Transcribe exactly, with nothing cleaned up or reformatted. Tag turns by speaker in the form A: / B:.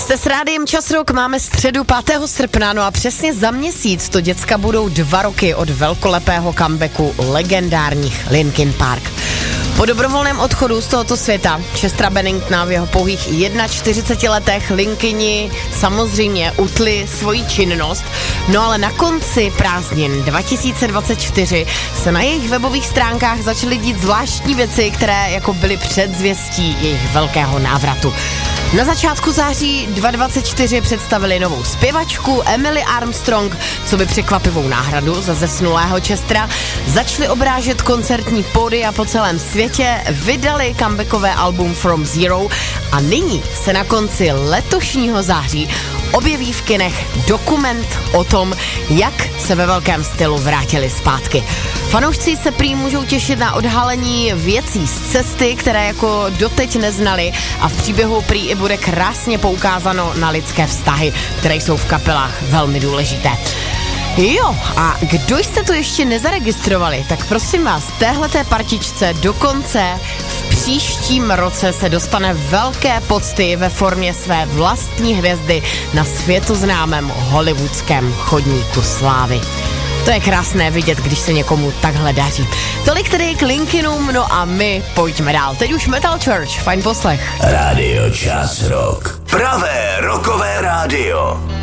A: Jste s rádiem Čas Rock, máme středu pátého srpna, no a přesně za měsíc to děcka budou dva roky od velkolepého comebacku legendárních Linkin Park. Po dobrovolném odchodu z tohoto světa Chestera Benningtona v jeho pouhých čtyřiceti jedné letech Linkini samozřejmě utli svoji činnost, no ale na konci prázdnin dva tisíce dvacet čtyři se na jejich webových stránkách začaly dít zvláštní věci, které jako byly předzvěstí jejich velkého návratu. Na začátku září dva tisíce dvacet čtyři představili novou zpěvačku Emily Armstrong, co by překvapivou náhradu za zesnulého Chestera, začali obrážet koncertní pódia po celém světě, vydali comebackové album From Zero a nyní se na konci letošního září objeví v kinech dokument o tom, jak se ve velkém stylu vrátili zpátky. Fanoušci se prý můžou těšit na odhalení věcí z cesty, které jako doteď neznali, a v příběhu prý i bude krásně poukázáno na lidské vztahy, které jsou v kapelách velmi důležité. Jo, a kdo jste to ještě nezaregistrovali, tak prosím vás, téhleté partičce dokonce v příštím roce se dostane velké pocty ve formě své vlastní hvězdy na světoznámém hollywoodském chodníku slávy. To je krásné vidět, když se někomu takhle daří. Tolik tedy k Linkinům, no a my pojďme dál. Teď už Metal Church, fajn poslech.
B: Rádio Čas Rock. Pravé rockové rádio.